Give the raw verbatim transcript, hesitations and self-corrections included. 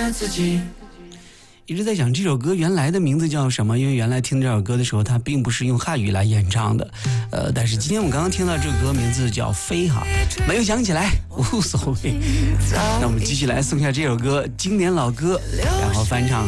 了自己。 一直在想这首歌原来的名字叫什么，因为原来听这首歌的时候它并不是用汉语来演唱的，呃，但是今天我们刚刚听到这首歌名字叫飞哈，没有想起来无所谓。那我们继续来送下这首歌，经典老歌，然后翻唱